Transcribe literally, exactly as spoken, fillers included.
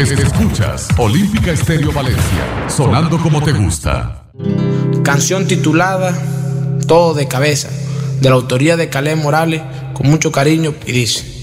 Escuchas Olímpica Estéreo Valencia, sonando como te gusta. Canción titulada Todo de Cabeza, de la autoría de Caleb Morales, con mucho cariño, y dice: